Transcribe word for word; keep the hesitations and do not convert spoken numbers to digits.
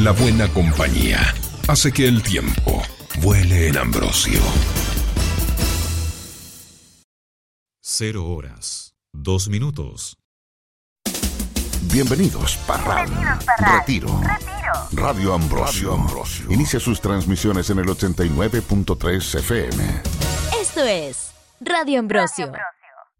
La buena compañía hace que el tiempo vuele en Ambrosio. Cero horas, dos minutos. Bienvenidos, Parral. Bienvenidos, Parral. Retiro. Retiro. Radio Ambrosio. Radio Ambrosio. Inicia sus transmisiones en el ochenta y nueve punto tres F M. Esto es Radio Ambrosio. Radio Ambrosio.